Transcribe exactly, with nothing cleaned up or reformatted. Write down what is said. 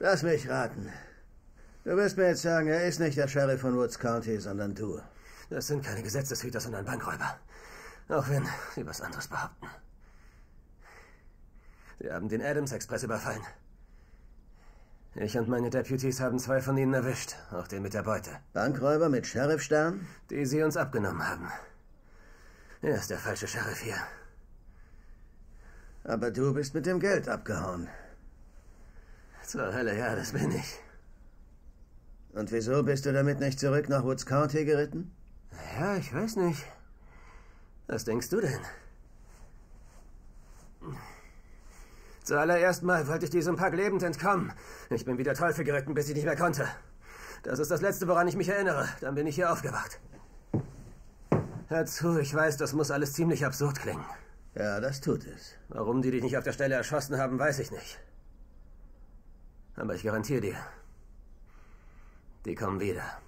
Lass mich raten. Du wirst mir jetzt sagen, er ist nicht der Sheriff von Woods County, sondern du. Das sind keine Gesetzeshüter, sondern Bankräuber. Auch wenn sie was anderes behaupten. Sie haben den Adams Express überfallen. Ich und meine Deputies haben zwei von ihnen erwischt, auch den mit der Beute. Bankräuber mit Sheriffstern? Die sie uns abgenommen haben. Er ist der falsche Sheriff hier. Aber du bist mit dem Geld abgehauen. Zur Hölle, ja, das bin ich. Und wieso bist du damit nicht zurück nach Woods County geritten? Ja, ich weiß nicht. Was denkst du denn? Zuallererst mal wollte ich diesem Pack lebend entkommen. Ich bin wie der Teufel geritten, bis ich nicht mehr konnte. Das ist das Letzte, woran ich mich erinnere. Dann bin ich hier aufgewacht. Hör zu, ich weiß, das muss alles ziemlich absurd klingen. Ja, das tut es. Warum die dich nicht auf der Stelle erschossen haben, weiß ich nicht. Aber ich garantiere dir, die kommen wieder.